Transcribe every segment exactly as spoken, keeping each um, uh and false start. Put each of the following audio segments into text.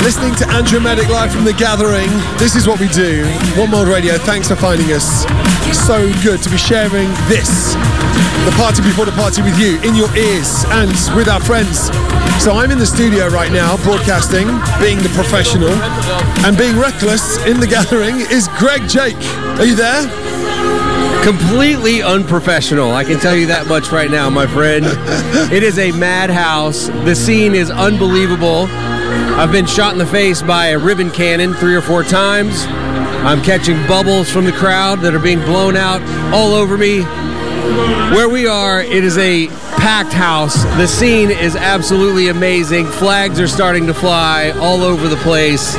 listening to Andrew Medic live from The Gathering. This is what we do. One World Radio, thanks for finding us. So good to be sharing this, the party before the party, with you, in your ears and with our friends. So I'm in the studio right now, broadcasting, being the professional, and being reckless in The Gathering is Greg Jake. Are you there? Completely unprofessional, I can tell you that much right now, my friend. It is a madhouse. The scene is unbelievable. I've been shot in the face by a ribbon cannon three or four times. I'm catching bubbles from the crowd that are being blown out all over me. Where we are, it is a packed house. The scene is absolutely amazing. Flags are starting to fly all over the place.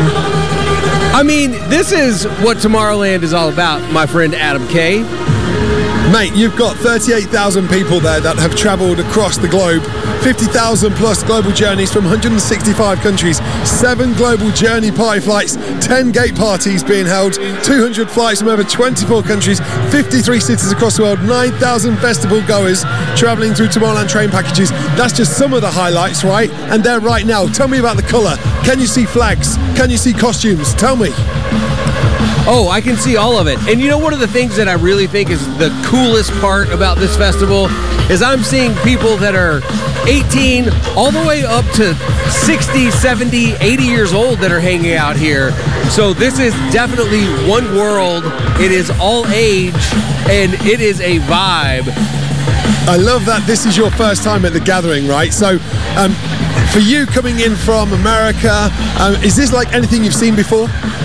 I mean, this is what Tomorrowland is all about, my friend Adam Kay. Mate, you've got thirty-eight thousand people there that have travelled across the globe. fifty thousand plus global journeys from one hundred sixty-five countries. Seven global journey party flights. ten gate parties being held. two hundred flights from over twenty-four countries. fifty-three cities across the world. nine thousand festival goers travelling through Tomorrowland train packages. That's just some of the highlights, right? And they're right now. Tell me about the colour. Can you see flags? Can you see costumes? Tell me. Oh, I can see all of it. And you know, one of the things that I really think is the coolest part about this festival is I'm seeing people that are eighteen all the way up to sixty, seventy, eighty years old that are hanging out here. So this is definitely one world. It is all age, and it is a vibe. I love that this is your first time at The Gathering, right? So um, for you coming in from America, um, is this like anything you've seen before?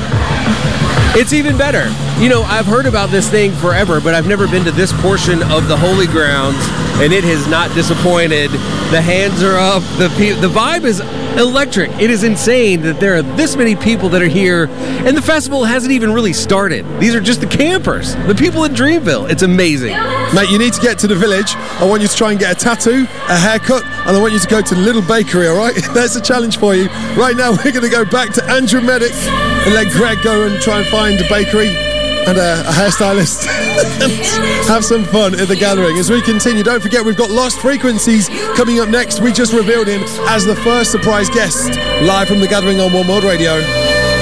It's even better. You know, I've heard about this thing forever, but I've never been to this portion of the Holy Grounds, and it has not disappointed. The hands are up. The pe- the vibe is electric. It is insane that there are this many people that are here, and the festival hasn't even really started. These are just the campers, the people in Dreamville. It's amazing. Mate, you need to get to the village. I want you to try and get a tattoo, a haircut, and I want you to go to the little bakery, all right? That's a challenge for you. Right now, we're going to go back to Andrew Medic and let Greg go and try and find a bakery and a, a hairstylist. Have some fun at The Gathering as we continue. Don't forget, we've got Lost Frequencies coming up next. We just revealed him as the first surprise guest live from The Gathering on One World Radio.